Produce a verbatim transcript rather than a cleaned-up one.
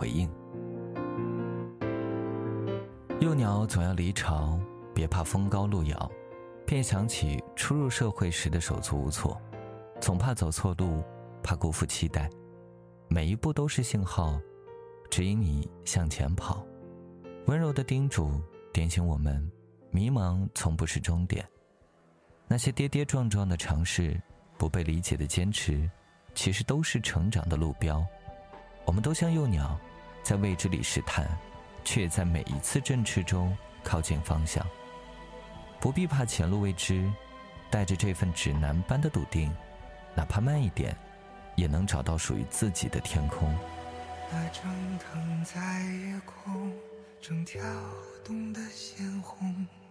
回应。幼鸟总要离巢，别怕风高路遥，便想起初入社会时的手足无措，总怕走错路，怕辜负期待，每一步都是信号，指引你向前跑。温柔的叮嘱点醒我们，迷茫从不是终点。那些跌跌撞撞的尝试，不被理解的坚持，其实都是成长的路标。我们都像幼鸟，在未知里试探，却在每一次振翅中靠近方向。不必怕前路未知，带着这份指南般的笃定，哪怕慢一点，也能找到属于自己的天空。 那蒸腾在夜空正跳动的鲜红，